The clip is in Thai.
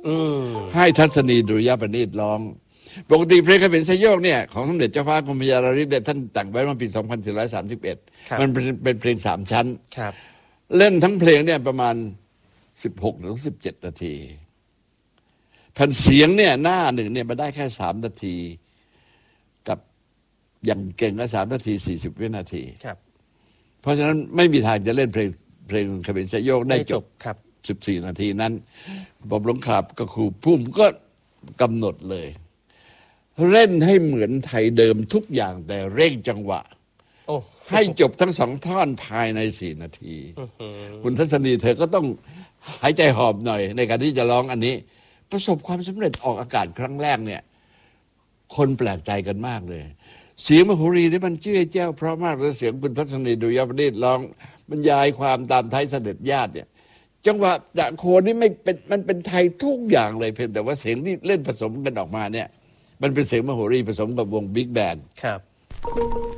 ให้ทัศนีดุริยประณีตร้องปกติเพลงขมิ้นไซโยกเนี่ยของสมเด็จเจ้าฟ้ากรมพระยาราริศเนี่ยท่านแต่งไว้เมื่อปี 2431 มันเป็นเพลง3 ชั้นเล่นทั้งเพลงเนี่ยประมาณ16 ถึง 17 นาทีแผ่นเสียงเนี่ยหน้าหนึ่งเนี่ยมาได้แค่3 นาทีกับอย่างเก่งก็3 นาที 40 วินาทีเพราะฉะนั้นไม่มีทางจะเล่นเพลงขมิ้นไซโยกได้จบ14 นาทีนั้นบอมหลวงขาบกับครูพุ่มก็กำหนดเลยเล่นให้เหมือนไทยเดิมทุกอย่างแต่เร่งจังหวะให้จบทั้ง2 ท่อนภายใน4 นาทีคุณทัศนีเธอก็ต้องหายใจหอบหน่อยในการที่จะร้องอันนี้ประสบความสำเร็จออกอากาศครั้งแรกเนี่ยคนแปลกใจกันมากเลยเสียงมโหรีนี่มันเจ้ยแจ้วเพราะมากเลยเสียงคุณทัศนีดุริยประณีตร้องบรรยายความตามไทยเสด็จญาติเนี่ยจังหวะจากโคนนี่ไม่เป็นมันเป็นไทยทุกอย่างเลยเพียงแต่ว่าเสียงที่เล่นผสมกันออกมาเนี่ยมันเป็นเสียงมโหรีผสมกับวงบิ๊กแบนด์ครับ